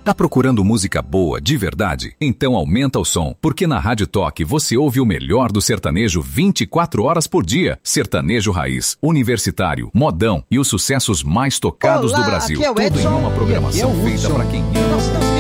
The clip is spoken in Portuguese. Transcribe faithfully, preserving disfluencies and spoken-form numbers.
Tá procurando música boa, de verdade? Então aumenta o som, porque na Rádio Toque você ouve o melhor do sertanejo vinte e quatro horas por dia. Sertanejo raiz, universitário, modão e os sucessos mais tocados Olá, do Brasil. aqui é o Tudo Edson, em uma programação e aqui é o feita Hudson. para quem ama. Nós estamos